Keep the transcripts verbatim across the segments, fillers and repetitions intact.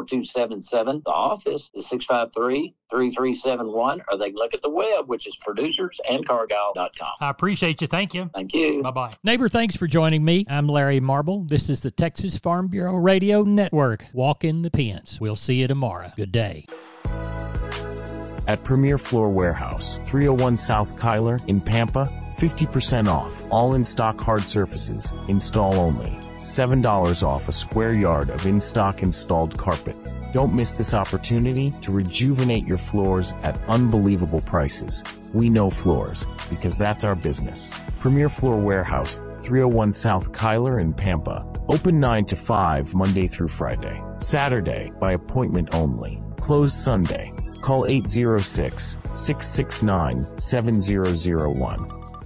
four two seven seven. The office is six five three, three three seven one, or they can look at the web, which is producers and cargyle dot com. I appreciate you. Thank you. Thank you. Bye-bye. Neighbor, thanks for joining me. I'm Larry Marble. This is the Texas Farm Bureau Radio Network. Walk in the pens. We'll see you tomorrow. Good day. At Premier Floor Warehouse, three oh one South Kyler in Pampa, fifty percent off. All in-stock hard surfaces, install only. seven dollars off a square yard of in-stock installed carpet. Don't miss this opportunity to rejuvenate your floors at unbelievable prices. We know floors, because that's our business. Premier Floor Warehouse, three oh one South Kyler in Pampa. Open nine to five, Monday through Friday. Saturday, by appointment only. Closed Sunday. Call eight zero six, six six nine, seven zero zero one.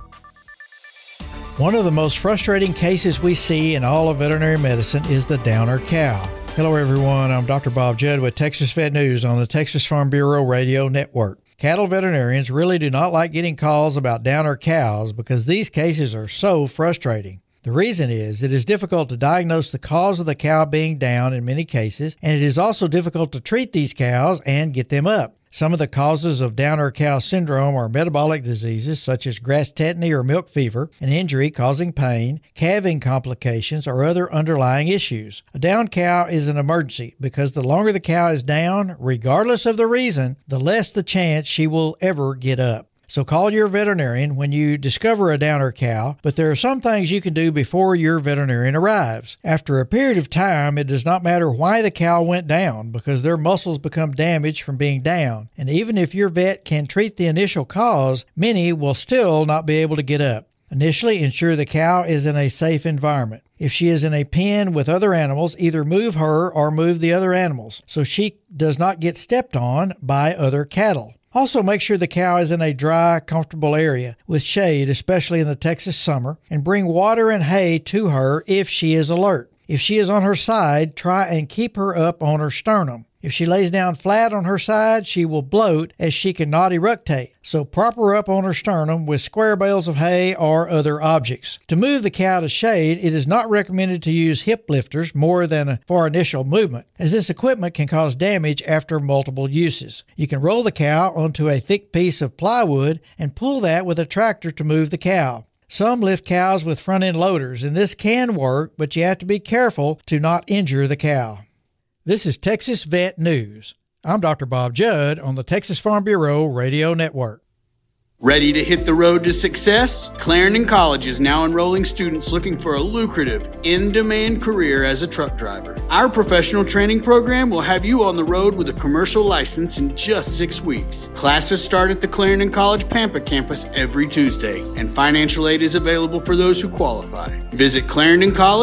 One of the most frustrating cases we see in all of veterinary medicine is the downer cow. Hello everyone, I'm Doctor Bob Judd with Texas Vet News on the Texas Farm Bureau Radio Network. Cattle veterinarians really do not like getting calls about downer cows because these cases are so frustrating. The reason is it is difficult to diagnose the cause of the cow being down in many cases, and it is also difficult to treat these cows and get them up. Some of the causes of downer cow syndrome are metabolic diseases such as grass tetany or milk fever, an injury causing pain, calving complications, or other underlying issues. A down cow is an emergency because the longer the cow is down, regardless of the reason, the less the chance she will ever get up. So call your veterinarian when you discover a downer cow, but there are some things you can do before your veterinarian arrives. After a period of time, it does not matter why the cow went down because their muscles become damaged from being down. And even if your vet can treat the initial cause, many will still not be able to get up. Initially, ensure the cow is in a safe environment. If she is in a pen with other animals, either move her or move the other animals so she does not get stepped on by other cattle. Also, make sure the cow is in a dry, comfortable area with shade, especially in the Texas summer, and bring water and hay to her if she is alert. If she is on her side, try and keep her up on her sternum. If she lays down flat on her side, she will bloat as she cannot eructate. So prop her up on her sternum with square bales of hay or other objects. To move the cow to shade, it is not recommended to use hip lifters more than for initial movement, as this equipment can cause damage after multiple uses. You can roll the cow onto a thick piece of plywood and pull that with a tractor to move the cow. Some lift cows with front-end loaders, and this can work, but you have to be careful to not injure the cow. This is Texas Vet News. I'm Doctor Bob Judd on the Texas Farm Bureau Radio Network. Ready to hit the road to success? Clarendon College is now enrolling students looking for a lucrative, in-demand career as a truck driver. Our professional training program will have you on the road with a commercial license in just six weeks. Classes start at the Clarendon College Pampa campus every Tuesday, and financial aid is available for those who qualify. Visit Clarendon College